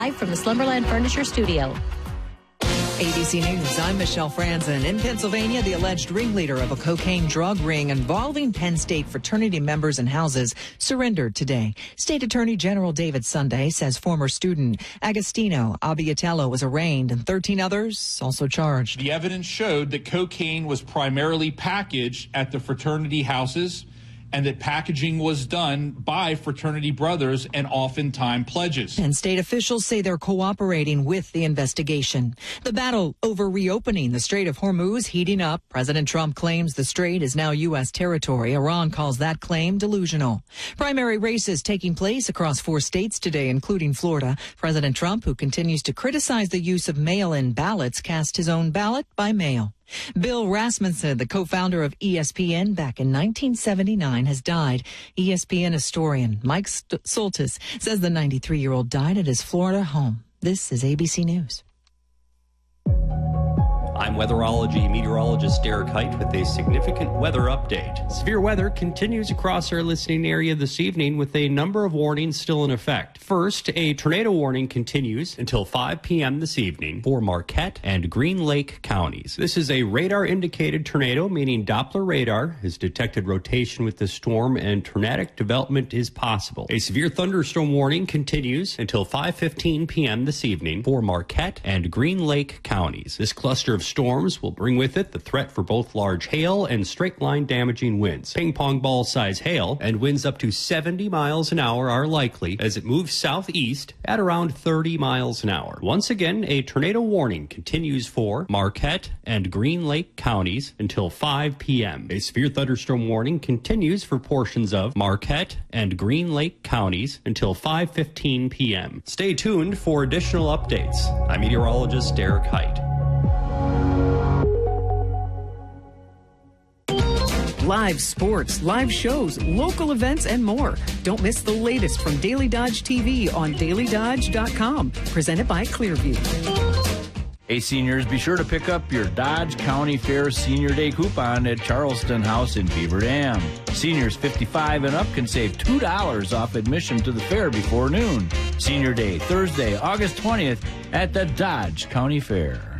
Live from the Slumberland Furniture Studio. ABC News, I'm Michelle Franzen. In Pennsylvania, the alleged ringleader of a cocaine drug ring involving Penn State fraternity members and houses surrendered today. State Attorney General David Sunday says former student Agostino Abbiatello was arraigned and 13 others also charged. The evidence showed that cocaine was primarily packaged at the fraternity houses and that packaging was done by fraternity brothers and oftentimes pledges. And state officials say they're cooperating with the investigation. The battle over reopening the Strait of Hormuz heating up. President Trump claims the strait is now U.S. territory. Iran calls that claim delusional. Primary races taking place across 4 states today, including Florida. President Trump, who continues to criticize the use of mail-in ballots, cast his own ballot by mail. Bill Rasmussen, the co-founder of ESPN back in 1979, has died. ESPN historian Mike Soltis says the 93-year-old died at his Florida home. This is ABC News. I'm weatherology meteorologist Derek Height with a significant weather update. Severe weather continues across our listening area this evening with a number of warnings still in effect. First, a tornado warning continues until 5 p.m. this evening for Marquette and Green Lake counties. This is a radar-indicated tornado, meaning Doppler radar has detected rotation with the storm and tornadic development is possible. A severe thunderstorm warning continues until 5:15 p.m. this evening for Marquette and Green Lake counties. This cluster of storms will bring with it the threat for both large hail and straight-line damaging winds. Ping-pong ball-size hail and winds up to 70 miles an hour are likely as it moves southeast at around 30 miles an hour. Once again, a tornado warning continues for Marquette and Green Lake counties until 5 p.m. A severe thunderstorm warning continues for portions of Marquette and Green Lake counties until 5:15 p.m. Stay tuned for additional updates. I'm meteorologist Derek Height. Live sports, live shows, local events, and more. Don't miss the latest from Daily Dodge TV on dailydodge.com. Presented by Clearview. Hey, seniors, be sure to pick up your Dodge County Fair Senior Day coupon at Charleston House in Beaver Dam. Seniors 55 and up can save $2 off admission to the fair before noon. Senior Day, Thursday, August 20th at the Dodge County Fair.